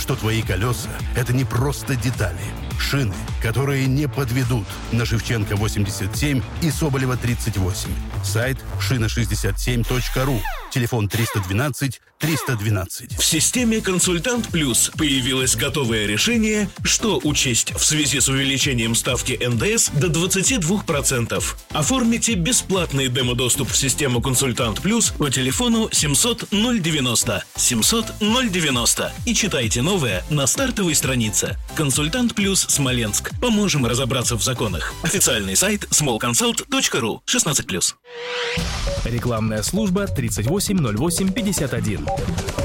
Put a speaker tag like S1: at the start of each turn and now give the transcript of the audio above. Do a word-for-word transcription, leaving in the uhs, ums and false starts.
S1: что твои колеса — это не просто детали. Шины, которые не подведут, на Шевченко восемьдесят семь и Соболева тридцать восемь. Сайт шина шестьдесят семь точка ру. Телефон триста двенадцать триста двенадцать.
S2: В системе «Консультант Плюс» появилось готовое решение, что учесть в связи с увеличением ставки эн дэ эс до двадцати двух процентов. Оформите бесплатный демо-доступ в систему «Консультант Плюс» по телефону семьсот ноль девяносто семьсот ноль девяносто и читайте новое на стартовой странице. «Консультант Плюс Смоленск». Поможем разобраться в законах. Официальный сайт смол консалт точка ру. шестнадцать плюс.
S3: Рекламная служба тридцать восемь ноль восемь пятьдесят один.